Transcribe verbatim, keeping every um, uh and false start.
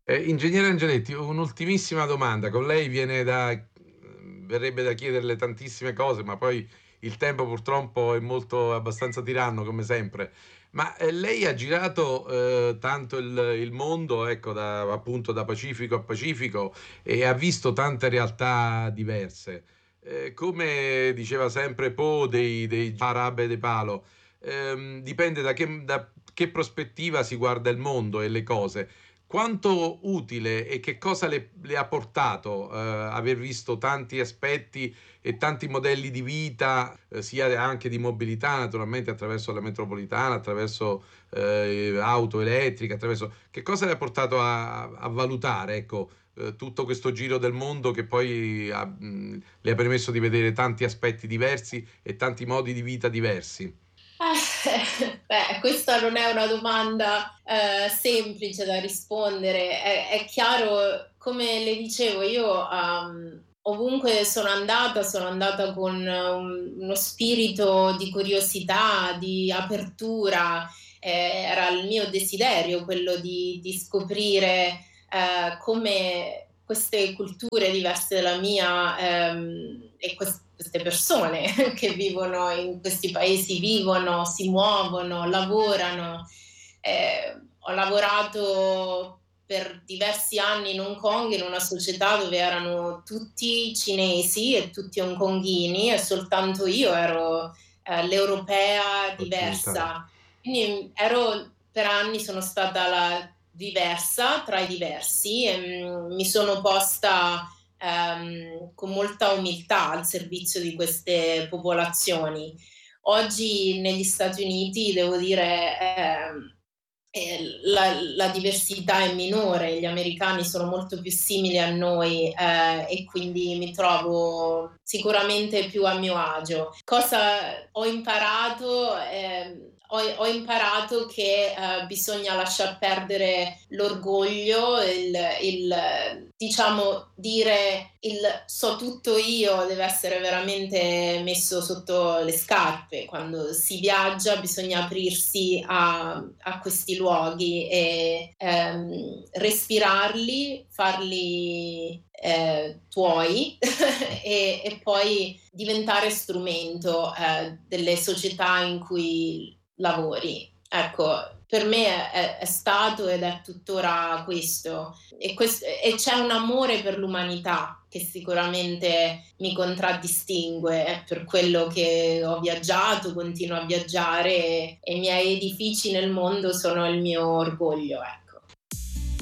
Eh, ingegnere Angenetti, un'ultimissima domanda. Con lei viene da, verrebbe da chiederle tantissime cose, ma poi il tempo purtroppo è molto abbastanza tiranno, come sempre. Ma eh, lei ha girato eh, tanto il, il mondo, ecco, da, appunto da Pacifico a Pacifico e ha visto tante realtà diverse. Eh, come diceva sempre Poe dei, dei Arabe de Palo, ehm, dipende da che, da che prospettiva si guarda il mondo e le cose. Quanto utile e che cosa le, le ha portato eh, aver visto tanti aspetti e tanti modelli di vita, eh, sia anche di mobilità, naturalmente attraverso la metropolitana, attraverso eh, auto elettriche, attraverso... Che cosa le ha portato a, a valutare, ecco, eh, tutto questo giro del mondo che poi ha, mh, le ha permesso di vedere tanti aspetti diversi e tanti modi di vita diversi? Eh, beh, questa non è una domanda eh, semplice da rispondere. È, è chiaro, come le dicevo, io um, ovunque sono andata, sono andata con um, uno spirito di curiosità, di apertura. Eh, era il mio desiderio quello di, di scoprire eh, come queste culture diverse dalla mia ehm, e quest- queste persone che vivono in questi paesi vivono, si muovono, lavorano. Eh, ho lavorato per diversi anni in Hong Kong in una società dove erano tutti cinesi e tutti hongkonghini e soltanto io ero eh, l'europea Occidentale. diversa. Quindi ero per anni sono stata la diversa tra i diversi e mm, mi sono posta ehm, con molta umiltà al servizio di queste popolazioni. Oggi negli Stati Uniti, devo dire, ehm, eh, la, la diversità è minore, gli americani sono molto più simili a noi eh, e quindi mi trovo sicuramente più a mio agio. Cosa ho imparato? Eh, ho, ho imparato che eh, bisogna lasciar perdere l'orgoglio, il, il, diciamo dire il so tutto io deve essere veramente messo sotto le scarpe. Quando si viaggia bisogna aprirsi a, a questi luoghi e ehm, respirarli, farli eh, tuoi e, e poi diventare strumento eh, delle società in cui lavori. Ecco, per me è, è stato ed è tuttora questo. E, questo. e c'è un amore per l'umanità che sicuramente mi contraddistingue, è per quello che ho viaggiato, continuo a viaggiare e, e i miei edifici nel mondo sono il mio orgoglio. Ecco.